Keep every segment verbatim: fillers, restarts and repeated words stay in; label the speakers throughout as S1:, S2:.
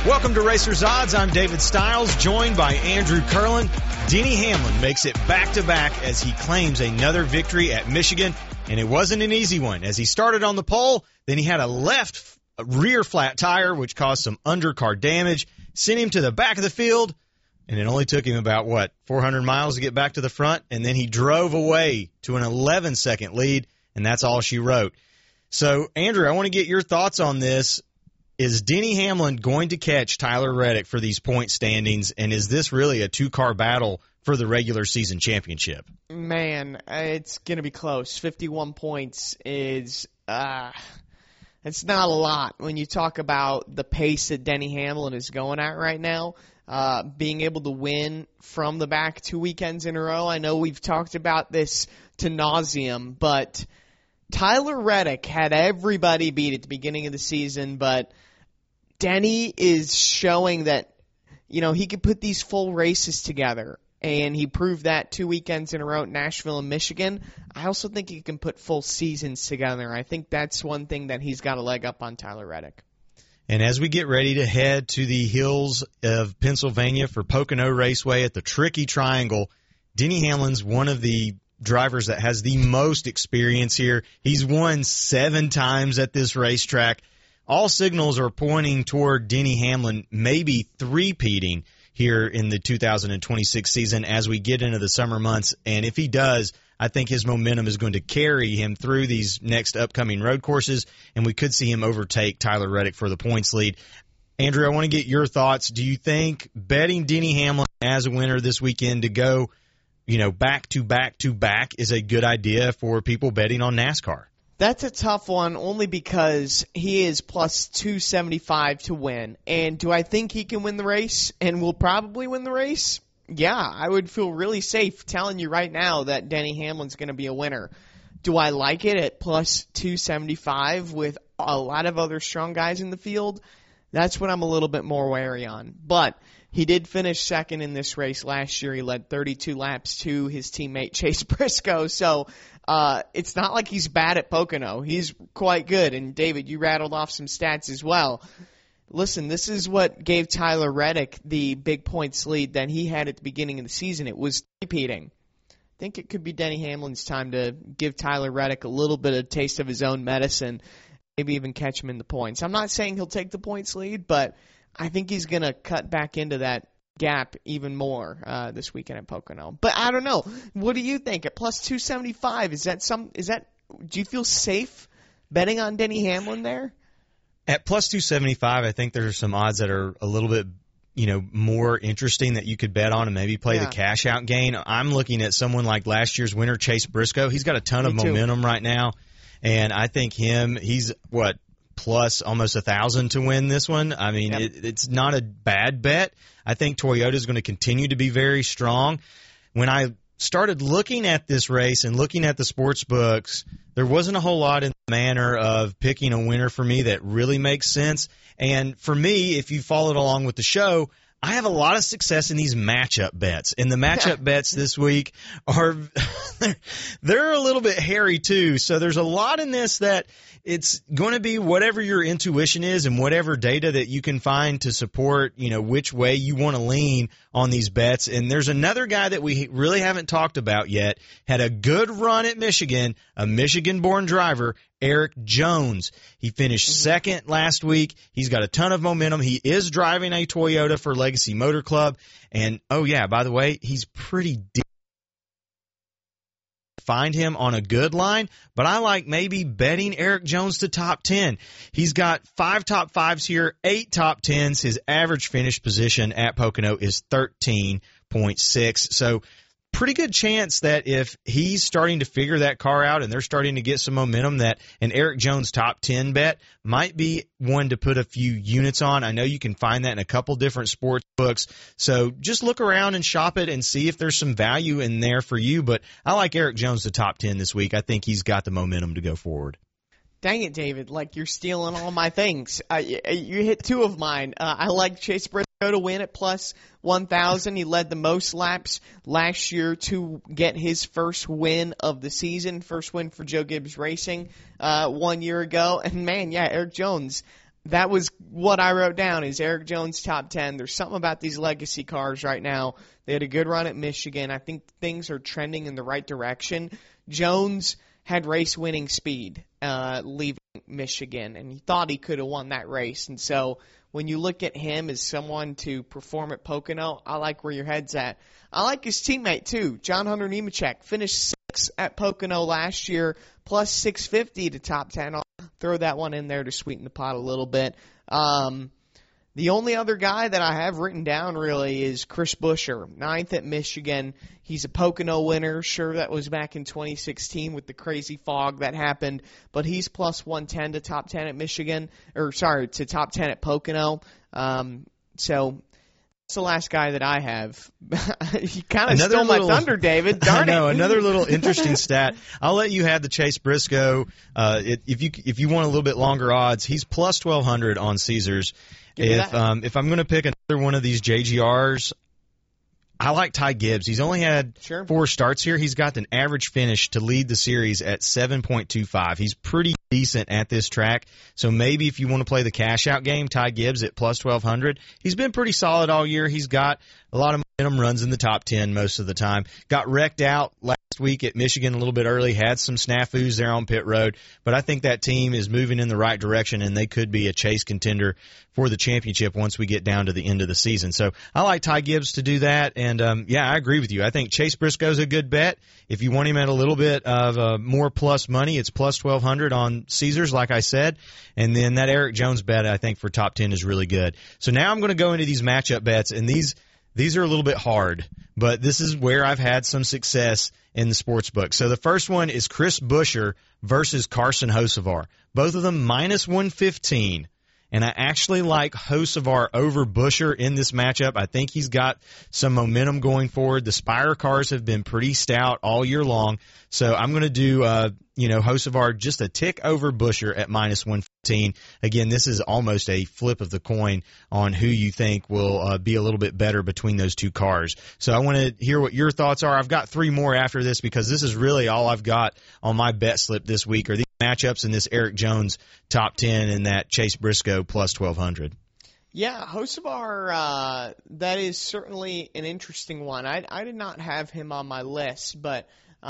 S1: Welcome to Racers Odds. I'm David Stiles, joined by Andrew Curlin. Denny Hamlin makes it back-to-back as he claims another victory at Michigan, and it wasn't an easy one. As he started on the pole, then he had a left rear flat tire, which caused some undercar damage, sent him to the back of the field, and it only took him about, what, four hundred miles to get back to the front, and then he drove away to an eleven-second lead, and that's all she wrote. So, Andrew, I want to get your thoughts on this. Is Denny Hamlin going to catch Tyler Reddick for these point standings, and is this really a two-car battle for the regular season championship?
S2: Man, it's going to be close. fifty-one points is uh, it's not a lot when you talk about the pace that Denny Hamlin is going at right now. Uh, being able to win from the back two weekends in a row. I know we've talked about this to nauseum, but Tyler Reddick had everybody beat at the beginning of the season, but Denny is showing that, you know, he could put these full races together, and he proved that two weekends in a row at Nashville and Michigan. I also think he can put full seasons together. I think that's one thing that he's got a leg up on Tyler Reddick.
S1: And as we get ready to head to the hills of Pennsylvania for Pocono Raceway at the Tricky Triangle, Denny Hamlin's one of the drivers that has the most experience here. He's won seven times at this racetrack. All signals are pointing toward Denny Hamlin maybe three-peating here in the two thousand twenty-six season as we get into the summer months. And if he does, I think his momentum is going to carry him through these next upcoming road courses, and we could see him overtake Tyler Reddick for the points lead. Andrew, I want to get your thoughts. Do you think betting Denny Hamlin as a winner this weekend to go, you know, back to back to back is a good idea for people betting on NASCAR?
S2: That's a tough one only because he is plus two seventy-five to win. And do I think he can win the race and will probably win the race? Yeah, I would feel really safe telling you right now that Denny Hamlin's going to be a winner. Do I like it at plus two seventy-five with a lot of other strong guys in the field? That's what I'm a little bit more wary on. But he did finish second in this race last year. He led thirty-two laps to his teammate Chase Briscoe. So uh, it's not like he's bad at Pocono. He's quite good. And, David, you rattled off some stats as well. Listen, this is what gave Tyler Reddick the big points lead that he had at the beginning of the season. It was repeating. I think it could be Denny Hamlin's time to give Tyler Reddick a little bit of taste of his own medicine, maybe even catch him in the points. I'm not saying he'll take the points lead, but I think he's going to cut back into that gap even more uh, this weekend at Pocono. But I don't know. What do you think? At plus two seventy-five, is that some? Is that? Do you feel safe betting on Denny Hamlin there?
S1: At plus two seventy-five, I think there's some odds that are a little bit, you know, more interesting that you could bet on and maybe play yeah. the cash out gain. I'm looking at someone like last year's winner, Chase Briscoe. He's got a ton
S2: Me
S1: of
S2: too.
S1: momentum right now, and I think him, he's what, plus almost a thousand to win this one. I mean,
S2: yep.
S1: it, it's not a bad bet. I think Toyota is going to continue to be very strong. When I started looking at this race and looking at the sports books, there wasn't a whole lot in the manner of picking a winner for me that really makes sense. And for me, if you followed along with the show, I have a lot of success in these matchup bets. And the matchup bets this week are they're, they're a little bit hairy too. So there's a lot in this that it's going to be whatever your intuition is and whatever data that you can find to support, you know, which way you want to lean on these bets. And there's another guy that we really haven't talked about yet, had a good run at Michigan, a Michigan-born driver, Eric Jones. He finished second last week. He's got a ton of momentum. He is driving a Toyota for Legacy Motor Club. And, oh, yeah, by the way, he's pretty deep. Find him on a good line, but I like maybe betting Eric Jones to top ten. He's got five top fives here, eight top tens. His average finish position at Pocono is thirteen point six. So pretty good chance that if he's starting to figure that car out and they're starting to get some momentum, that an Eric Jones top ten bet might be one to put a few units on. I know you can find that in a couple different sports books. So just look around and shop it and see if there's some value in there for you. But I like Eric Jones to top ten this week. I think he's got the momentum to go forward.
S2: Dang it, David, like you're stealing all my things. Uh, you hit two of mine. Uh, I like Chase Briscoe to win at plus one thousand. He led the most laps last year to get his first win of the season, first win for Joe Gibbs Racing uh, one year ago. And, man, yeah, Eric Jones, that was what I wrote down is Erik Jones top ten. There's something about these legacy cars right now. They had a good run at Michigan. I think things are trending in the right direction. Jones had race-winning speed uh, leaving Michigan, and he thought he could have won that race. And so when you look at him as someone to perform at Pocono, I like where your head's at. I like his teammate, too. John Hunter Nemechek finished sixth at Pocono last year, plus six fifty to top ten. I'll throw that one in there to sweeten the pot a little bit. Um, the only other guy that I have written down, really, is Chris Buescher, ninth at Michigan. He's a Pocono winner. Sure, that was back in twenty sixteen with the crazy fog that happened, but he's plus one ten to top ten at Michigan, or sorry, to top ten at Pocono. Um, so that's the last guy that I have. You kind of stole
S1: little,
S2: my thunder, David. Darn
S1: I know,
S2: it.
S1: Another little interesting stat. I'll let you have the Chase Briscoe. Uh, it, if you if you want a little bit longer odds, he's plus twelve hundred on Caesars. If um, if I'm going to pick another one of these J G Rs, I like Ty Gibbs. He's only had
S2: sure.
S1: four starts here. He's got an average finish to lead the series at seven point two five. He's pretty decent at this track. So maybe if you want to play the cash-out game, Ty Gibbs at plus twelve hundred. He's been pretty solid all year. He's got a lot of momentum, runs in the top ten most of the time. Got wrecked out last week at Michigan a little bit early, had some snafus there on pit road. But I think that team is moving in the right direction, and they could be a chase contender for the championship once we get down to the end of the season. So I like Ty Gibbs to do that. And, um, yeah, I agree with you. I think Chase Briscoe's a good bet. If you want him at a little bit of uh, more plus money, it's plus twelve hundred on Caesars, like I said. And then that Erik Jones bet, I think, for top ten is really good. So now I'm going to go into these matchup bets, and these these are a little bit hard, but this is where I've had some success in the sports book. So the first one is Chris Buescher versus Carson Hocevar. Both of them minus one fifteen. And I actually like Hocevar over Buescher in this matchup. I think he's got some momentum going forward. The Spire cars have been pretty stout all year long. So I'm going to do, uh, you know, Hocevar just a tick over Buescher at minus one fifteen. Again, this is almost a flip of the coin on who you think will uh, be a little bit better between those two cars. So I want to hear what your thoughts are. I've got three more after this because this is really all I've got on my bet slip this week are these matchups in this Erik Jones top ten and that Chase Briscoe plus twelve hundred.
S2: Yeah, Hocevar, uh, that is certainly an interesting one. I, I did not have him on my list, but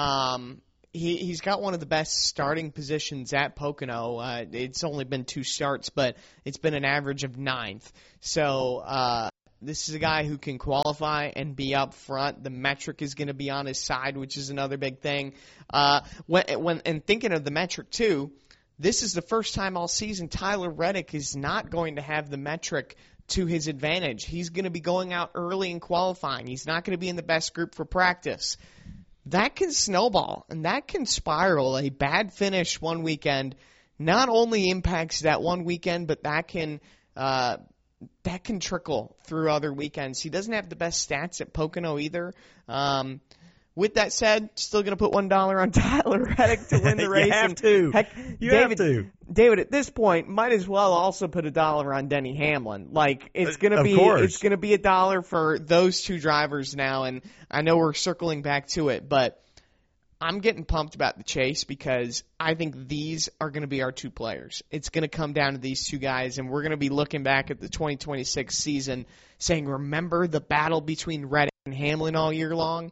S2: um, he, he's got one of the best starting positions at Pocono. Uh, it's only been two starts, but it's been an average of ninth. So uh, this is a guy who can qualify and be up front. The metric is going to be on his side, which is another big thing. Uh, when, when and thinking of the metric, too, this is the first time all season Tyler Reddick is not going to have the metric to his advantage. He's going to be going out early in qualifying. He's not going to be in the best group for practice. That can snowball, and that can spiral. A bad finish one weekend not only impacts that one weekend, but that can uh, that can trickle through other weekends. He doesn't have the best stats at Pocono either. Um With that said, still going to put one dollar on Tyler Reddick to win the race.
S1: You have to.
S2: Heck,
S1: you
S2: David,
S1: have to.
S2: David, at this point, might as well also put a dollar on Denny Hamlin. Like it's going to
S1: Of
S2: be,
S1: course.
S2: it's going to be a dollar for those two drivers now. And I know we're circling back to it, but I'm getting pumped about the chase because I think these are going to be our two players. It's going to come down to these two guys, and we're going to be looking back at the twenty twenty-six season saying, remember the battle between Reddick and Hamlin all year long?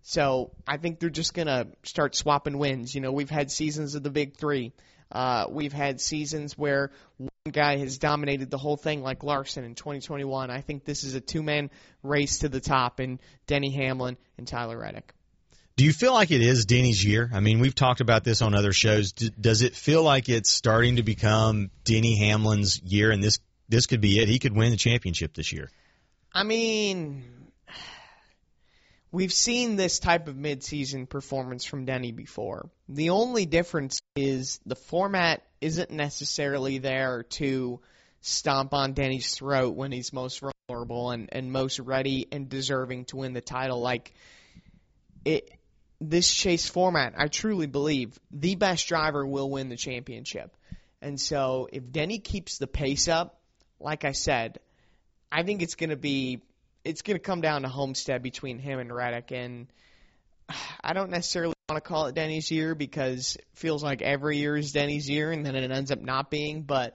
S2: So I think they're just going to start swapping wins. You know, we've had seasons of the big three. Uh, we've had seasons where one guy has dominated the whole thing like Larson in twenty twenty-one. I think this is a two-man race to the top in Denny Hamlin and Tyler Reddick.
S1: Do you feel like it is Denny's year? I mean, we've talked about this on other shows. D- does it feel like it's starting to become Denny Hamlin's year, and this this could be it? He could win the championship this year.
S2: I mean, we've seen this type of midseason performance from Denny before. The only difference is the format isn't necessarily there to stomp on Denny's throat when he's most vulnerable and, and most ready and deserving to win the title. Like, it, this chase format, I truly believe the best driver will win the championship. And so if Denny keeps the pace up, like I said, I think it's going to be it's going to come down to Homestead between him and Reddick. And I don't necessarily want to call it Denny's year because it feels like every year is Denny's year and then it ends up not being. But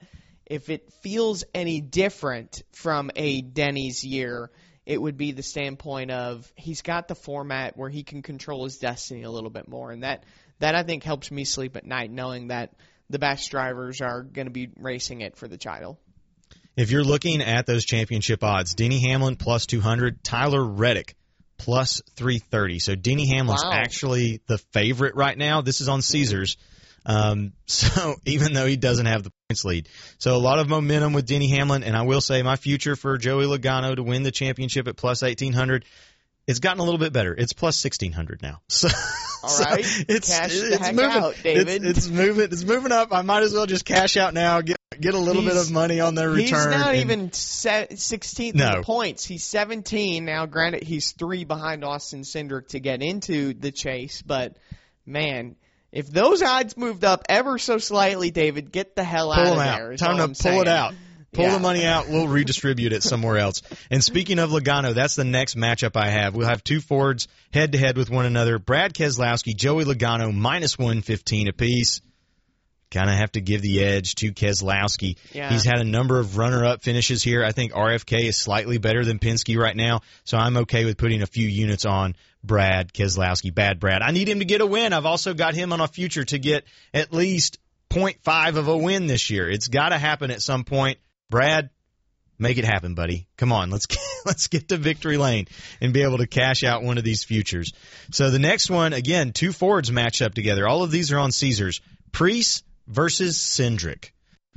S2: if it feels any different from a Denny's year, it would be the standpoint of he's got the format where he can control his destiny a little bit more. And that, that I think helps me sleep at night, knowing that the best drivers are going to be racing it for the title.
S1: If you're looking at those championship odds, Denny Hamlin plus two hundred, Tyler Reddick plus three thirty. So Denny Hamlin's
S2: Wow.
S1: actually the favorite right now. This is on Caesars. Um, so even though he doesn't have the points lead. So a lot of momentum with Denny Hamlin, and I will say my future for Joey Logano to win the championship at plus eighteen hundred, it's gotten a little bit better. It's plus sixteen hundred now. So,
S2: All right,
S1: so it's,
S2: cash the
S1: it's
S2: heck
S1: moving.
S2: out, David.
S1: It's, it's moving. It's moving up. I might as well just cash out now, get get a little
S2: He's-
S1: bit of money on the return.
S2: He's not
S1: and-
S2: even se- sixteenth
S1: No.
S2: in the points. He's seventeen now. Granted, he's three behind Austin Cindric to get into the chase. But man, if those odds moved up ever so slightly, David, get the hell
S1: pull
S2: out
S1: them
S2: of
S1: out.
S2: there. is
S1: Time
S2: all
S1: to
S2: I'm
S1: pull
S2: saying.
S1: it out. Pull
S2: Yeah.
S1: the money out. We'll redistribute it somewhere else. And speaking of Logano, that's the next matchup I have. We'll have two Fords head to head with one another. Brad Keselowski, Joey Logano, minus one fifteen apiece. Kind of have to give the edge to Keselowski.
S2: Yeah.
S1: He's had a number of runner-up finishes here. I think R F K is slightly better than Penske right now, so I'm okay with putting a few units on Brad Keselowski. Bad Brad. I need him to get a win. I've also got him on a future to get at least point five of a win this year. It's got to happen at some point. Brad, make it happen, buddy. Come on, let's get, let's get to victory lane and be able to cash out one of these futures. So the next one, again, two Fords match up together. All of these are on Caesars. Preece versus Cindric.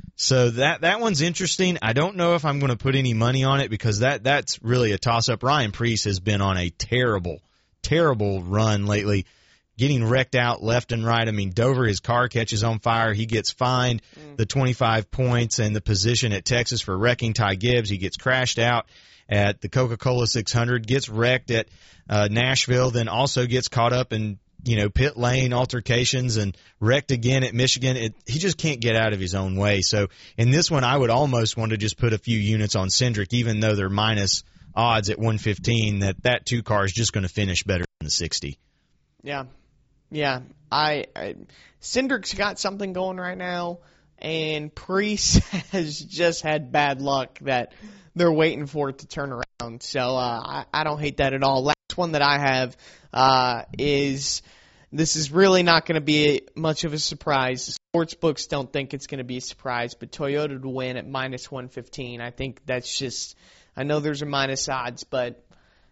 S1: So that that one's interesting. I don't know if I'm going to put any money on it because that that's really a toss-up. Ryan Preece has been on a terrible, terrible run lately, getting wrecked out left and right. I mean, Dover, his car catches on fire. He gets fined the twenty-five points and the position at Texas for wrecking Ty Gibbs. He gets crashed out at the Coca-Cola six hundred, gets wrecked at uh, Nashville, then also gets caught up in, you know, pit lane altercations and wrecked again at Michigan. It, he just can't get out of his own way. So in this one, I would almost want to just put a few units on Cindric, even though they're minus odds at one fifteen, that that two car is just going to finish better than the sixty.
S2: Yeah, yeah. I, I Cindric's got something going right now, and Preece has just had bad luck that they're waiting for it to turn around. So uh, I, I don't hate that at all. Last one that I have uh, is this is really not going to be much of a surprise. The sports books don't think it's going to be a surprise, but Toyota to win at minus one fifteen. I think that's just, I know there's a minus odds, but